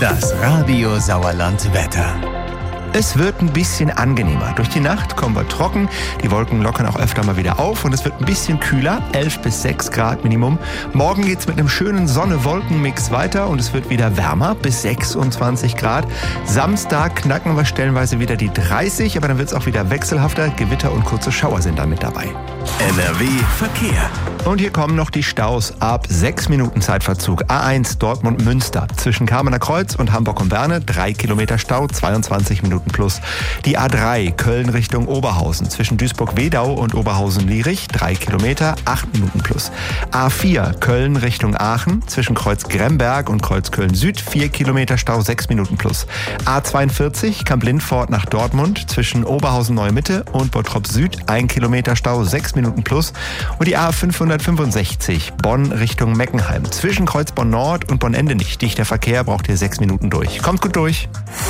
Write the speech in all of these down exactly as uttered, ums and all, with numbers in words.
Das Radio Sauerland Wetter. Es wird ein bisschen angenehmer. Durch die Nacht kommen wir trocken, die Wolken lockern auch öfter mal wieder auf und es wird ein bisschen kühler, elf bis sechs Grad Minimum. Morgen geht's mit einem schönen Sonne-Wolken-Mix weiter und es wird wieder wärmer, bis sechsundzwanzig Grad. Samstag knacken wir stellenweise wieder die dreißig, aber dann wird's auch wieder wechselhafter. Gewitter und kurze Schauer sind dann mit dabei. N R W Verkehr. Und hier kommen noch die Staus ab sechs Minuten Zeitverzug. A eins Dortmund-Münster zwischen Kamener Kreuz und Hamburg-und-Berne, drei Kilometer Stau, zweiundzwanzig Minuten plus. Die A drei Köln Richtung Oberhausen zwischen Duisburg-Wedau und Oberhausen-Lierich, drei Kilometer, acht Minuten plus. A vier Köln Richtung Aachen zwischen Kreuz Gremberg und Kreuz Köln-Süd, vier Kilometer Stau, sechs Minuten plus. A zweiundvierzig Kamp-Lindfort nach Dortmund zwischen Oberhausen-Neue-Mitte und Bottrop-Süd, ein Kilometer Stau, sechs Minuten plus. Und die A fünfhundertfünfundsechzig Bonn Richtung Meckenheim zwischen Kreuz Bonn-Nord und Bonn-Ende nicht. Dichter Verkehr, braucht ihr sechs Minuten durch. Kommt gut durch.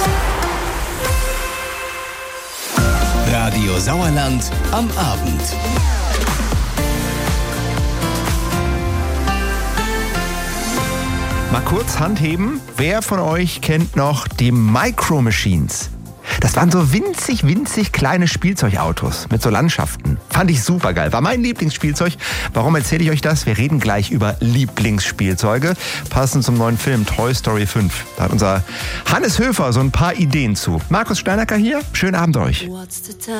Radio Sauerland am Abend. Mal kurz Hand heben. Wer von euch kennt noch die Micro Machines? Das waren so winzig, winzig kleine Spielzeugautos mit so Landschaften. Fand ich super geil. War mein Lieblingsspielzeug. Warum erzähle ich euch das? Wir reden gleich über Lieblingsspielzeuge. Passend zum neuen Film Toy Story fünf. Da hat unser Hannes Höfer so ein paar Ideen zu. Markus Steinacker hier. Schönen Abend euch.